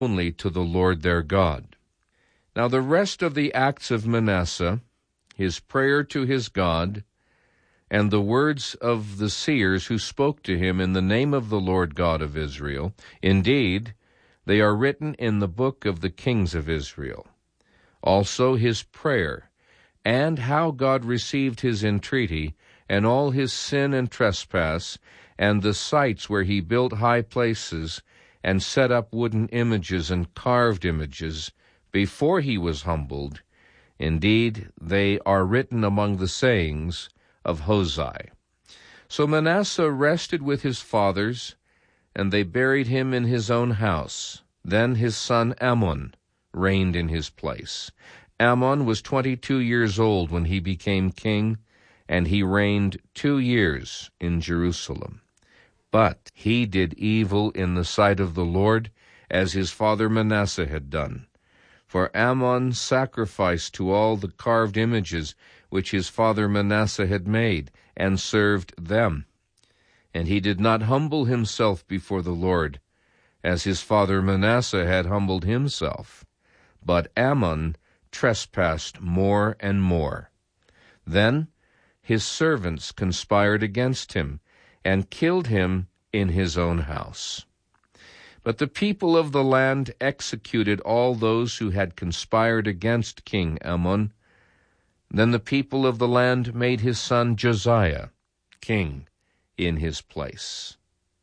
only to the Lord their God. Now the rest of the acts of Manasseh, his prayer to his God, and the words of the seers who spoke to him in the name of the Lord God of Israel, indeed, they are written in the book of the kings of Israel. Also his prayer, and how God received his entreaty, and all his sin and trespass, and the sites where he built high places, and set up wooden images and carved images, before he was humbled. Indeed, they are written among the sayings of Hosea. So Manasseh rested with his fathers, and they buried him in his own house. Then his son Amon reigned in his place. Amon was 22 years old when he became king, and he reigned 2 years in Jerusalem. But he did evil in the sight of the Lord, as his father Manasseh had done. For Amon sacrificed to all the carved images which his father Manasseh had made, and served them. And he did not humble himself before the Lord, as his father Manasseh had humbled himself. But Amon trespassed more and more. Then his servants conspired against him, and killed him in his own house. But the people of the land executed all those who had conspired against King Amon. Then the people of the land made his son Josiah king in his place.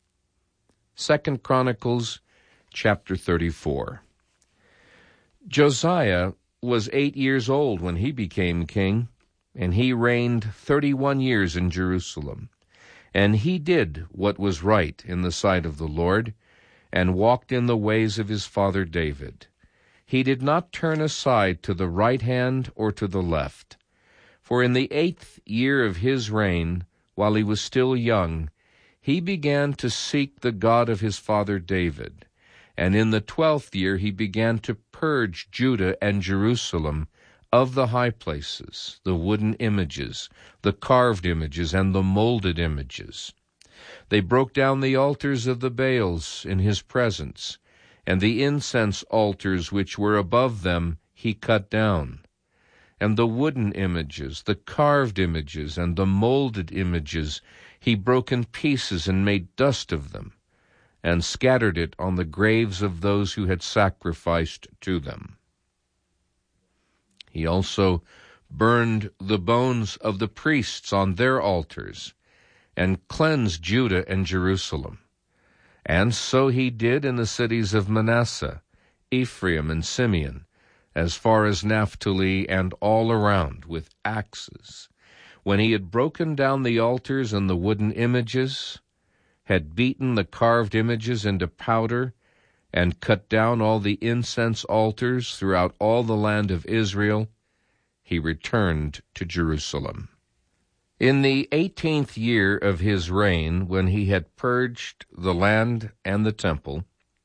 2 Chronicles chapter 34. Josiah was 8 years old when he became king, and he reigned 31 years in Jerusalem. And he did what was right in the sight of the Lord, and walked in the ways of his father David. He did not turn aside to the right hand or to the left. For in the 8th year of his reign, while he was still young, he began to seek the God of his father David. And in the 12th year he began to purge Judah and Jerusalem of the high places, the wooden images, the carved images, and the molded images. They broke down the altars of the Baals in his presence, and the incense altars which were above them he cut down. And the wooden images, the carved images, and the molded images he broke in pieces and made dust of them, and scattered it on the graves of those who had sacrificed to them. He also burned the bones of the priests on their altars, and cleansed Judah and Jerusalem. And so he did in the cities of Manasseh, Ephraim, and Simeon, as far as Naphtali, and all around, with axes, when he had broken down the altars and the wooden images, had beaten the carved images into powder, and cut down all the incense altars throughout all the land of Israel, he returned to Jerusalem. In the 18th year of his reign, when he had purged the land and the temple,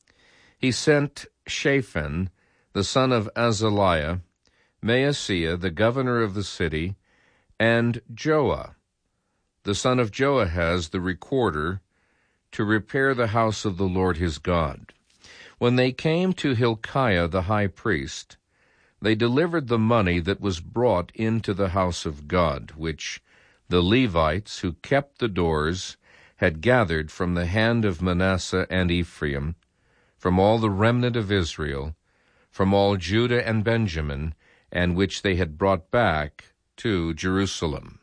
he sent Shaphan, the son of Azaliah, Maaseiah, the governor of the city, and Joah, the son of Joahaz, the recorder, to repair the house of the Lord his God. When they came to Hilkiah the high priest, they delivered the money that was brought into the house of God, which the Levites, who kept the doors, had gathered from the hand of Manasseh and Ephraim, from all the remnant of Israel, from all Judah and Benjamin, and which they had brought back to Jerusalem.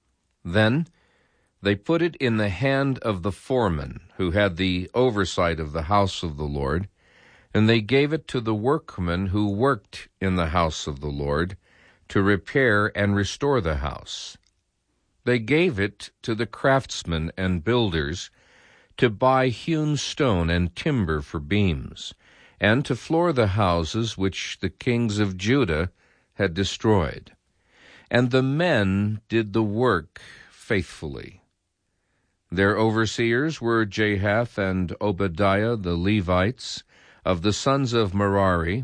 Then they put it in the hand of the foreman, who had the oversight of the house of the Lord, and they gave it to the workmen who worked in the house of the Lord, to repair and restore the house. They gave it to the craftsmen and builders to buy hewn stone and timber for beams, and to floor the houses which the kings of Judah had destroyed. And the men did the work faithfully. Their overseers were Jahath and Obadiah the Levites, of the sons of Merari,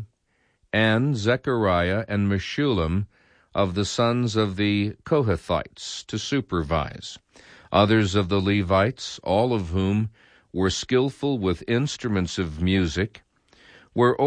and Zechariah and Meshullam, of the sons of the Kohathites, to supervise. Others of the Levites, all of whom were skillful with instruments of music, were